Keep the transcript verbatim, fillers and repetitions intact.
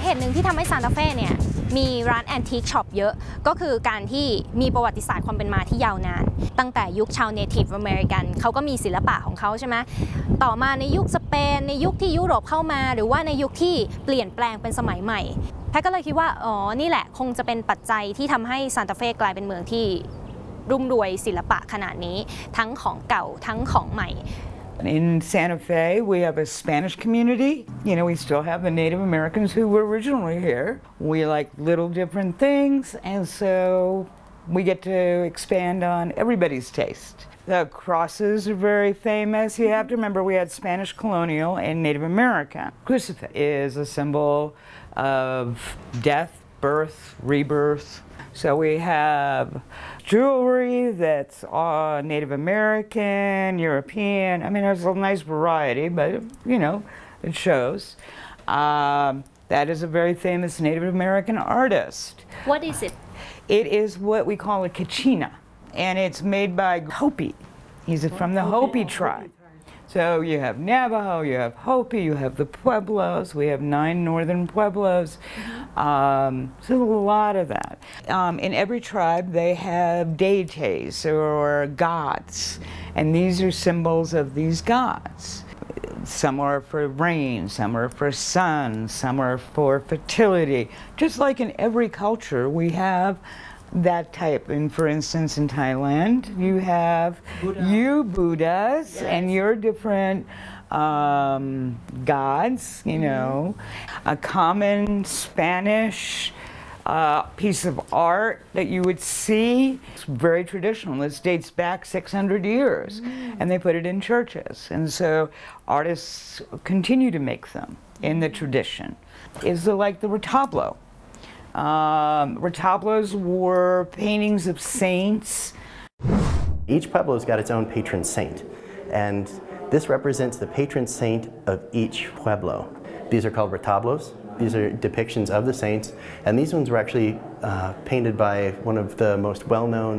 เหตุหนึ่งที่ทำให้ซานตาเฟ่เนี่ยมีร้านแอนทิคช็อปเยอะก็คือการที่มีประวัติศาสตร์ความเป็นมาที่ยาวนานตั้งแต่ยุคชาวเนทีฟอเมริกันเขาก็มีศิลปะของเขาใช่ไหมต่อมาในยุคสเปนในยุคที่ยุโรปเข้ามาหรือว่าในยุคที่เปลี่ยนแปลงเป็นสมัยใหม่แพทก็เลยคิดว่าอ๋อนี่แหละคงจะเป็นปัจจัยที่ทำให้ซานตาเฟ่กลายเป็นเมืองที่รุ่มรวยศิลปะขนาดนี้ทั้งของเก่าทั้งของใหม่ In Santa Fe, we have a Spanish community. You know, we still have the Native Americans who were originally here. We like little different things, and so we get to expand on everybody's taste. The crosses are very famous. You have to remember we had Spanish colonial and Native American. Crucifix is a symbol of death, birth, rebirth. So we have jewelry that's uh, Native American, European. I mean, there's a nice variety, but you know, it shows. Um, that is a very famous Native American artist. What is it? It is what we call a kachina, and it's made by Hopi. He's from the Hopi tribe. So you have Navajo, you have Hopi, you have the Pueblos. We have nine northern Pueblos. Um, so a lot of that. Um, in every tribe, they have deities or gods, and these are symbols of these gods. Some are for rain, some are for sun, some are for fertility. Just like in every culture, we have that type. And for instance, in Thailand, you have Buddha. you Buddhas, yes. and your different um, gods, you know. Mm-hmm. A common Spanish uh, piece of art that you would see. It's very traditional. This dates back six hundred years, mm. and they put it in churches. And so artists continue to make them in the tradition. Is like the retablo. Um, retablos were paintings of saints. Each pueblo's got its own patron saint, and this represents the patron saint of each pueblo. These are called retablos. These are depictions of the saints, and these ones were actually uh, painted by one of the most well-known